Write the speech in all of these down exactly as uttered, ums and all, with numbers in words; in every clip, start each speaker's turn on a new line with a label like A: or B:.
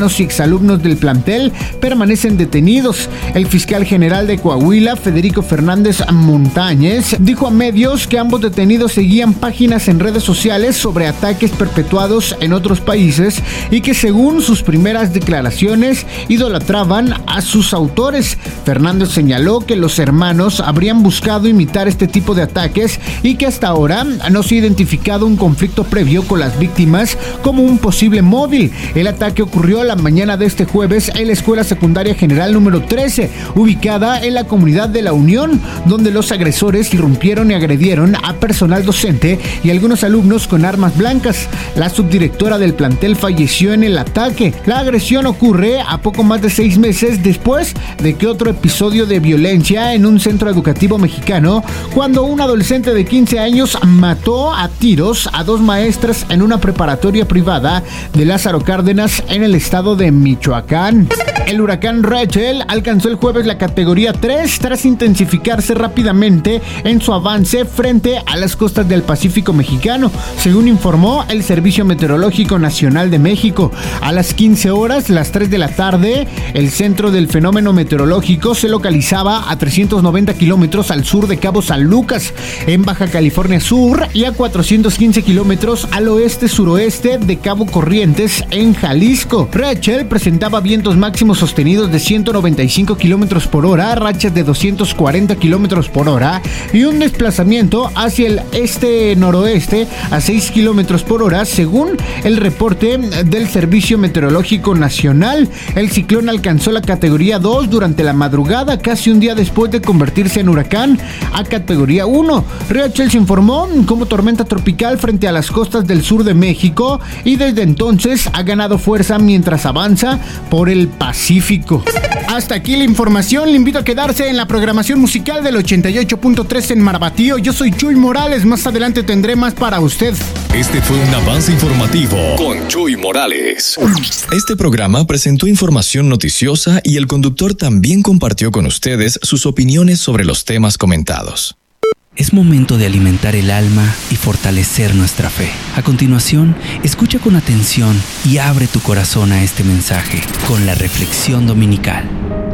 A: hermanos y exalumnos del plantel permanecen detenidos. El fiscal general de Coahuila, Federico Fernández Montañez, dijo a medios que ambos detenidos seguían páginas en redes sociales sobre ataques perpetuados en otros países y que según sus primeras declaraciones idolatraban a sus autores. Fernández señaló que los hermanos habrían buscado imitar este tipo de ataques y que hasta ahora no se ha identificado un conflicto previo con las víctimas como un posible móvil. El ataque ocurrió la mañana de este jueves en la Escuela Secundaria General número trece, ubicada en la comunidad de La Unión, donde los agresores irrumpieron y agredieron a personal docente y algunos alumnos con armas blancas. La subdirectora del plantel falleció en el ataque. La agresión ocurre a poco más de seis meses después de que otro episodio de violencia en un centro educativo mexicano, cuando un adolescente de quince años mató a tiros a dos maestras en una preparatoria privada de Lázaro Cárdenas en el estado de Michoacán. El huracán Rachel alcanzó el jueves la categoría tres tras intensificarse rápidamente en su avance frente a las costas del Pacífico mexicano, según informó el Servicio Meteorológico Nacional de México. A las quince horas, las tres de la tarde, el centro del fenómeno meteorológico se localizaba a trescientos noventa kilómetros al sur de Cabo San Lucas, en Baja California Sur, y a cuatrocientos quince kilómetros al oeste-suroeste de Cabo Corrientes, en Jalisco. Rachel presentaba vientos máximos sostenidos de ciento noventa y cinco kilómetros por hora, rachas de doscientos cuarenta kilómetros por hora y un desplazamiento hacia el este-noroeste a seis kilómetros por hora, según el reporte del Servicio Meteorológico Nacional. El ciclón alcanzó la categoría dos durante la madrugada, casi un día después de convertirse en huracán a categoría uno. Rachel se informó como tormenta tropical frente a las costas del sur de México y desde entonces ha ganado fuerza mientras avanza por el Pacífico. Hasta aquí la información. Le invito a quedarse en la programación musical del ochenta y ocho punto tres en Marbatío. Yo soy Chuy Morales. Más adelante tendré más para usted.
B: Este fue un avance informativo con Chuy Morales. Este programa presentó información noticiosa y el conductor también compartió con ustedes sus opiniones sobre los temas comentados.
C: Es momento de alimentar el alma y fortalecer nuestra fe. A continuación, escucha con atención y abre tu corazón a este mensaje con la reflexión dominical.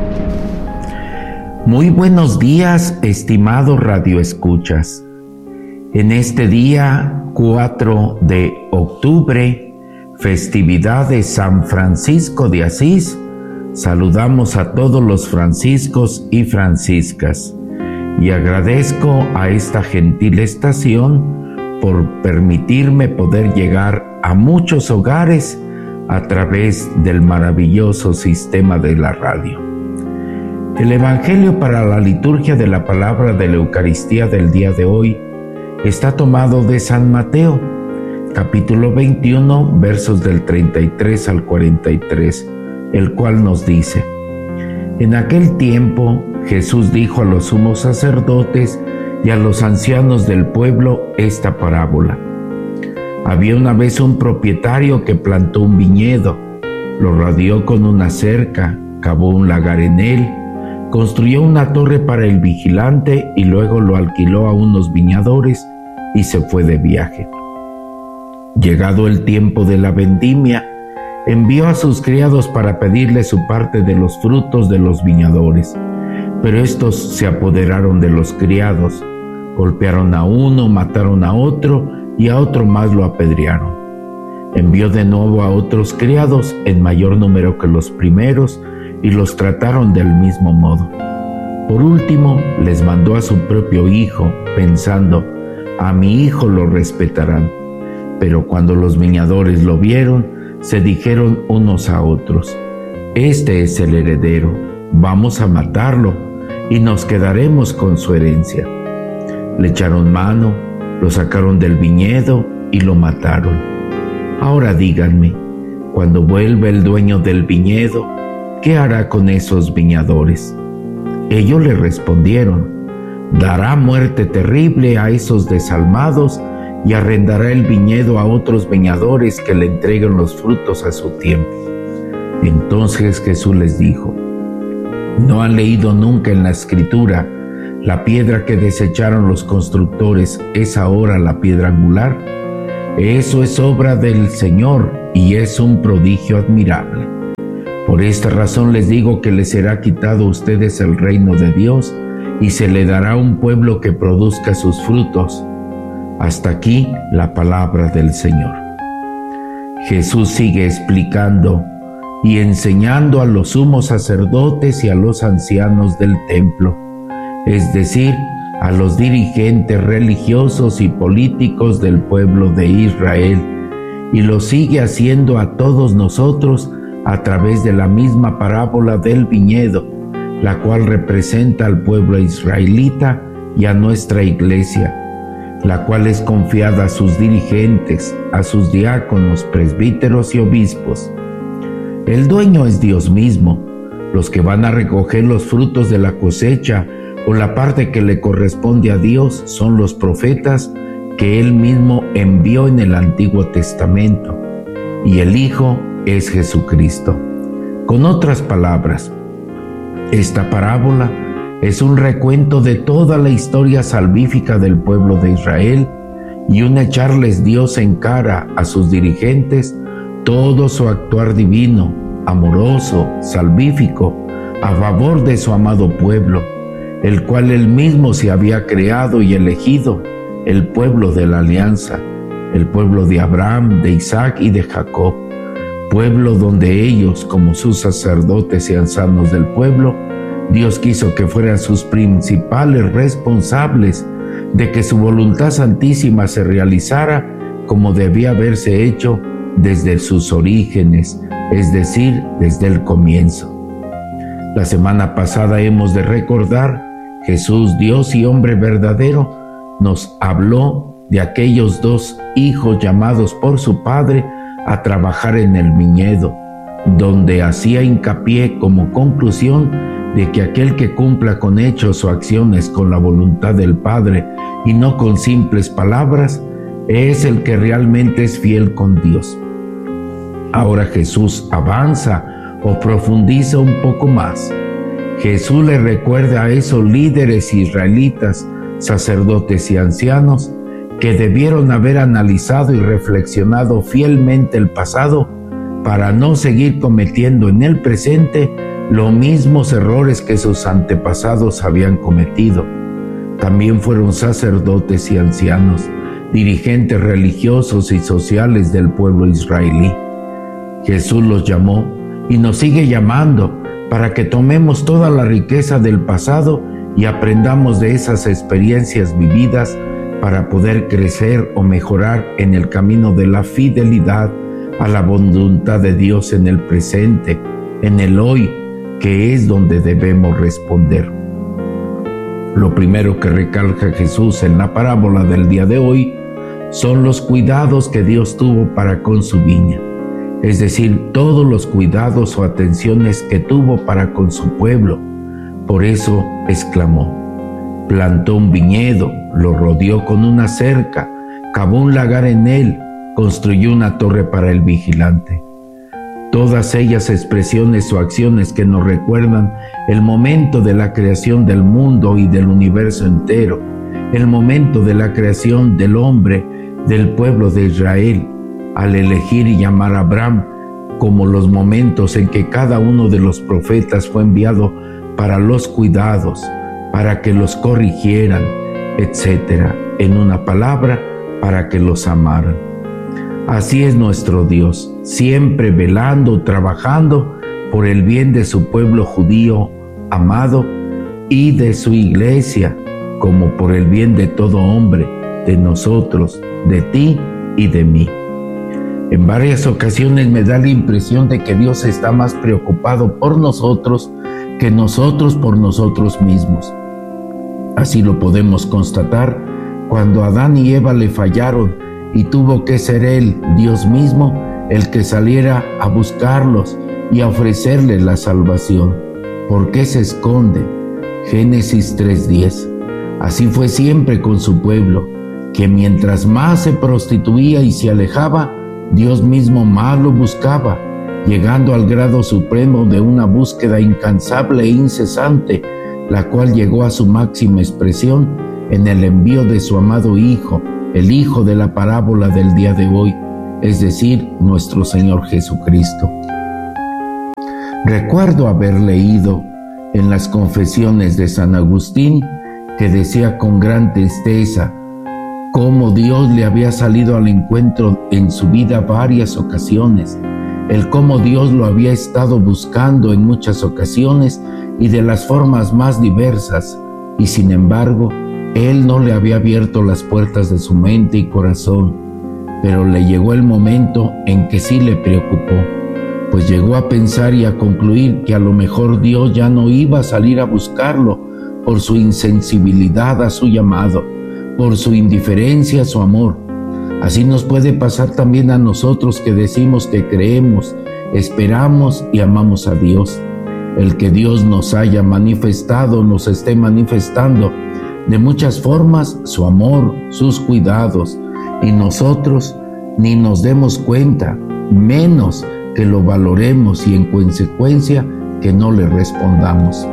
D: Muy buenos días, estimados radioescuchas. En este día cuatro de octubre, festividad de San Francisco de Asís, saludamos a todos los franciscos y franciscas. Y agradezco a esta gentil estación por permitirme poder llegar a muchos hogares a través del maravilloso sistema de la radio. El Evangelio para la liturgia de la palabra de la Eucaristía del día de hoy está tomado de San Mateo, capítulo veintiuno, versos del treinta y tres al cuarenta y tres, el cual nos dice: En aquel tiempo Jesús dijo a los sumos sacerdotes y a los ancianos del pueblo esta parábola. Había una vez un propietario que plantó un viñedo, lo rodeó con una cerca, cavó un lagar en él, construyó una torre para el vigilante y luego lo alquiló a unos viñadores y se fue de viaje. Llegado el tiempo de la vendimia, envió a sus criados para pedirle su parte de los frutos de los viñadores. Pero estos se apoderaron de los criados, golpearon a uno, mataron a otro y a otro más lo apedrearon. Envió de nuevo a otros criados en mayor número que los primeros y los trataron del mismo modo. Por último, les mandó a su propio hijo, pensando: a mi hijo lo respetarán. Pero cuando los viñadores lo vieron, se dijeron unos a otros: este es el heredero, vamos a matarlo y nos quedaremos con su herencia. Le echaron mano, lo sacaron del viñedo y lo mataron. Ahora díganme, cuando vuelva el dueño del viñedo, ¿qué hará con esos viñadores? Ellos le respondieron: dará muerte terrible a esos desalmados y arrendará el viñedo a otros viñadores que le entreguen los frutos a su tiempo. Entonces Jesús les dijo: ¿no han leído nunca en la Escritura: la piedra que desecharon los constructores es ahora la piedra angular? Eso es obra del Señor y es un prodigio admirable. Por esta razón les digo que les será quitado a ustedes el reino de Dios y se le dará un pueblo que produzca sus frutos. Hasta aquí la palabra del Señor. Jesús sigue explicando y enseñando a los sumos sacerdotes y a los ancianos del templo, es decir, a los dirigentes religiosos y políticos del pueblo de Israel, y lo sigue haciendo a todos nosotros a través de la misma parábola del viñedo, la cual representa al pueblo israelita y a nuestra iglesia, la cual es confiada a sus dirigentes, a sus diáconos, presbíteros y obispos. El dueño es Dios mismo. Los que van a recoger los frutos de la cosecha o la parte que le corresponde a Dios son los profetas que Él mismo envió en el Antiguo Testamento, y el Hijo es Jesucristo. Con otras palabras, esta parábola es un recuento de toda la historia salvífica del pueblo de Israel y un echarles Dios en cara a sus dirigentes todo su actuar divino, amoroso, salvífico, a favor de su amado pueblo, el cual Él mismo se había creado y elegido, el pueblo de la alianza, el pueblo de Abraham, de Isaac y de Jacob, pueblo donde ellos, como sus sacerdotes y ancianos del pueblo, Dios quiso que fueran sus principales responsables de que su voluntad santísima se realizara como debía haberse hecho desde sus orígenes, es decir, desde el comienzo. La semana pasada hemos de recordar, Jesús, Dios y hombre verdadero, nos habló de aquellos dos hijos llamados por su padre a trabajar en el viñedo, donde hacía hincapié como conclusión de que aquel que cumpla con hechos o acciones con la voluntad del Padre y no con simples palabras, es el que realmente es fiel con Dios. Ahora Jesús avanza o profundiza un poco más. Jesús le recuerda a esos líderes israelitas, sacerdotes y ancianos que debieron haber analizado y reflexionado fielmente el pasado para no seguir cometiendo en el presente los mismos errores que sus antepasados habían cometido. También fueron sacerdotes y ancianos, dirigentes religiosos y sociales del pueblo israelí. Jesús los llamó y nos sigue llamando para que tomemos toda la riqueza del pasado y aprendamos de esas experiencias vividas para poder crecer o mejorar en el camino de la fidelidad a la voluntad de Dios en el presente, en el hoy, que es donde debemos responder. Lo primero que recalca Jesús en la parábola del día de hoy son los cuidados que Dios tuvo para con su viña, es decir, todos los cuidados o atenciones que tuvo para con su pueblo. Por eso exclamó: plantó un viñedo, lo rodeó con una cerca, cavó un lagar en él, construyó una torre para el vigilante. Todas ellas expresiones o acciones que nos recuerdan el momento de la creación del mundo y del universo entero, el momento de la creación del hombre, del pueblo de Israel, al elegir y llamar a Abraham, como los momentos en que cada uno de los profetas fue enviado para los cuidados, para que los corrigieran, etcétera, en una palabra, para que los amaran. Así es nuestro Dios, siempre velando, trabajando por el bien de su pueblo judío amado y de su iglesia, como por el bien de todo hombre, de nosotros, de ti y de mí. En varias ocasiones me da la impresión de que Dios está más preocupado por nosotros que nosotros por nosotros mismos. Así lo podemos constatar cuando Adán y Eva le fallaron y tuvo que ser Él, Dios mismo, el que saliera a buscarlos y a ofrecerles la salvación. ¿Por qué se esconde? Génesis tres diez. Así fue siempre con su pueblo, que mientras más se prostituía y se alejaba, Dios mismo más lo buscaba, llegando al grado supremo de una búsqueda incansable e incesante, la cual llegó a su máxima expresión en el envío de su amado Hijo, el Hijo de la parábola del día de hoy, es decir, nuestro Señor Jesucristo. Recuerdo haber leído en las Confesiones de San Agustín que decía con gran tristeza cómo Dios le había salido al encuentro en su vida varias ocasiones, el cómo Dios lo había estado buscando en muchas ocasiones y de las formas más diversas, y sin embargo, Él no le había abierto las puertas de su mente y corazón, pero le llegó el momento en que sí le preocupó, pues llegó a pensar y a concluir que a lo mejor Dios ya no iba a salir a buscarlo por su insensibilidad a su llamado, por su indiferencia a su amor. Así nos puede pasar también a nosotros que decimos que creemos, esperamos y amamos a Dios. El que Dios nos haya manifestado, nos esté manifestando de muchas formas su amor, sus cuidados, y nosotros ni nos demos cuenta, menos que lo valoremos y en consecuencia que no le respondamos.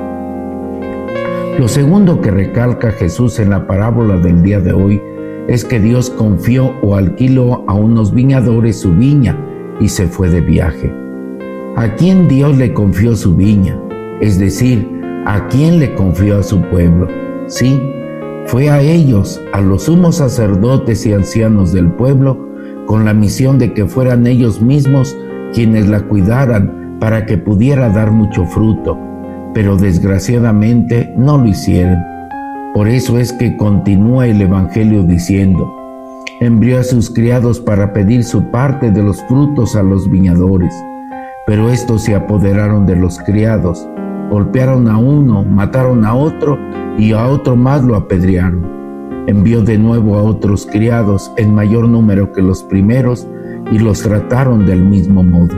D: Lo segundo que recalca Jesús en la parábola del día de hoy es que Dios confió o alquiló a unos viñadores su viña y se fue de viaje. ¿A quién Dios le confió su viña? Es decir, ¿a quién le confió a su pueblo? Sí, fue a ellos, a los sumos sacerdotes y ancianos del pueblo, con la misión de que fueran ellos mismos quienes la cuidaran para que pudiera dar mucho fruto, pero desgraciadamente no lo hicieron. Por eso es que continúa el Evangelio diciendo: envió a sus criados para pedir su parte de los frutos a los viñadores, pero estos se apoderaron de los criados, golpearon a uno, mataron a otro y a otro más lo apedrearon. Envió de nuevo a otros criados en mayor número que los primeros y los trataron del mismo modo.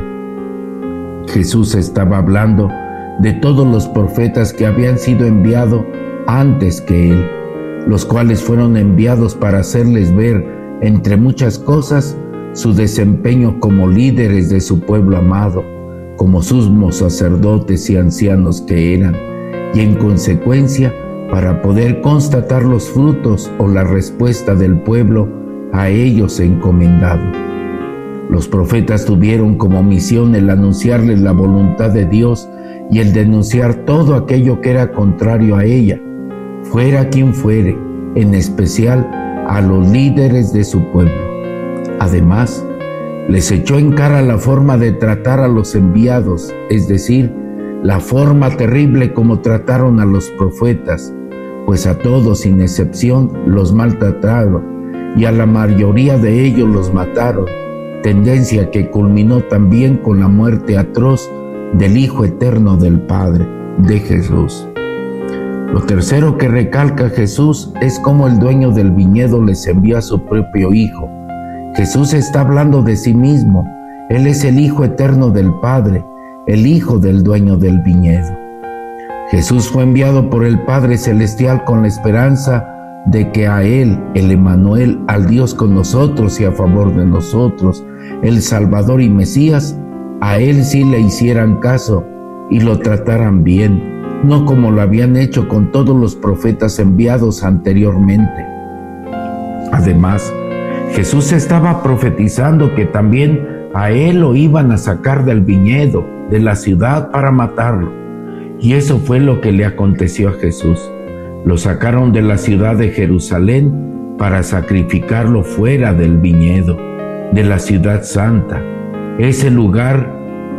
D: Jesús estaba hablando de todos los profetas que habían sido enviados antes que él, los cuales fueron enviados para hacerles ver, entre muchas cosas, su desempeño como líderes de su pueblo amado, como sumos sacerdotes y ancianos que eran, y en consecuencia, para poder constatar los frutos o la respuesta del pueblo a ellos encomendado. Los profetas tuvieron como misión el anunciarles la voluntad de Dios y el denunciar todo aquello que era contrario a ella, fuera quien fuere, en especial a los líderes de su pueblo. Además, les echó en cara la forma de tratar a los enviados, es decir, la forma terrible como trataron a los profetas, pues a todos sin excepción los maltrataron y a la mayoría de ellos los mataron, tendencia que culminó también con la muerte atroz del Hijo Eterno del Padre, de Jesús. Lo tercero que recalca Jesús es cómo el dueño del viñedo les envió a su propio Hijo. Jesús está hablando de sí mismo. Él es el Hijo Eterno del Padre, el Hijo del dueño del viñedo. Jesús fue enviado por el Padre Celestial con la esperanza de que a Él, el Emmanuel, al Dios con nosotros y a favor de nosotros, el Salvador y Mesías, a Él sí le hicieran caso y lo trataran bien, no como lo habían hecho con todos los profetas enviados anteriormente. Además, Jesús estaba profetizando que también a Él lo iban a sacar del viñedo, de la ciudad, para matarlo. Y eso fue lo que le aconteció a Jesús. Lo sacaron de la ciudad de Jerusalén para sacrificarlo fuera del viñedo, de la ciudad santa. Ese lugar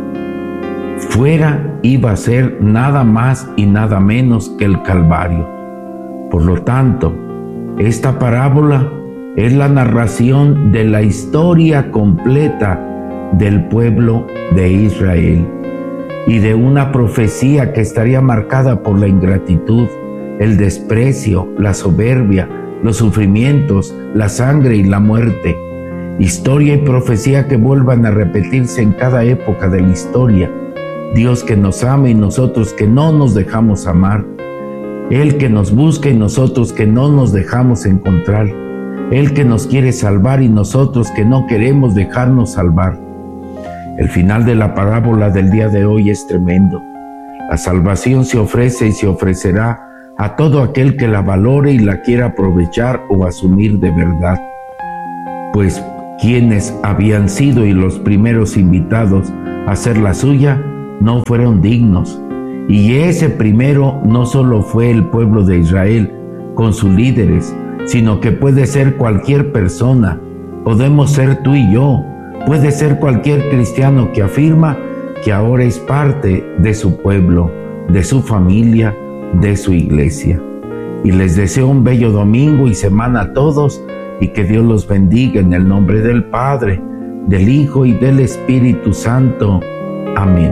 D: fuera iba a ser nada más y nada menos que el Calvario. Por lo tanto, esta parábola es la narración de la historia completa del pueblo de Israel y de una profecía que estaría marcada por la ingratitud, el desprecio, la soberbia, los sufrimientos, la sangre y la muerte. Historia y profecía que vuelvan a repetirse en cada época de la historia. Dios que nos ama y nosotros que no nos dejamos amar. Él que nos busca y nosotros que no nos dejamos encontrar. Él que nos quiere salvar y nosotros que no queremos dejarnos salvar. El final de la parábola del día de hoy es tremendo. La salvación se ofrece y se ofrecerá a todo aquel que la valore y la quiera aprovechar o asumir de verdad. Pues quienes habían sido y los primeros invitados a hacer la suya no fueron dignos. Y ese primero no solo fue el pueblo de Israel con sus líderes, sino que puede ser cualquier persona. Podemos ser tú y yo. Puede ser cualquier cristiano que afirma que ahora es parte de su pueblo, de su familia, de su iglesia. Y les deseo un bello domingo y semana a todos, y que Dios los bendiga en el nombre del Padre, del Hijo y del Espíritu Santo. Amén.